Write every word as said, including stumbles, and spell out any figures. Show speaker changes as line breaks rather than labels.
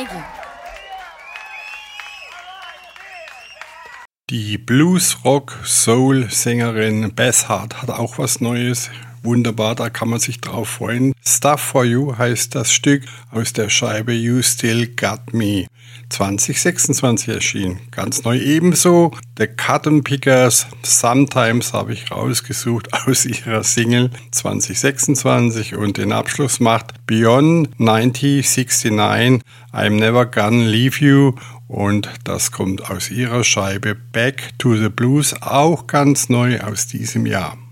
Die Blues-Rock-Soul-Sängerin Beth Hart hat auch was Neues. Wunderbar, da kann man sich drauf freuen. Stuff for You heißt das Stück aus der Scheibe You Still Got Me. zwanzig sechsundzwanzig erschienen. Ganz neu ebenso. The Cotton Pickers, Sometimes habe ich rausgesucht aus ihrer Single zwanzig sechsundzwanzig und den Abschluss macht Beyond neunzehnhundertneunundsiebzig, I'm Never Gonna Leave You. Und das kommt aus ihrer Scheibe Back to the Blues, auch ganz neu aus diesem Jahr.